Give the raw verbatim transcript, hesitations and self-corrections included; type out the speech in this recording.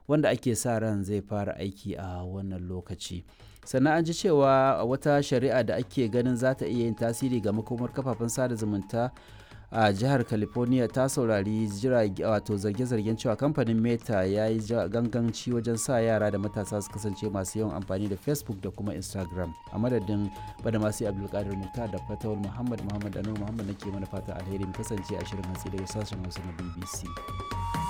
wanda ake sa ran zai fara aiki a wannan lokaci. Sannan an ji cewa wata shari'a da ake ganin za ta iya yin tasiri ga makomar kafafen sada zumunta a jihar California ta saurari jirage wato zarge-zargen cewa kamfanin Meta ya yi ganganci wajen sa yara da matasa su kasance masu yawan amfani da Facebook da kuma Instagram. A madadin Badamasi Abdulkadir Muktar da Fatawul Muhammad Muhammad Anu Muhammad nake mana fata alheri mu kasance a shirin hantsi daga sashen Hausa na B B C.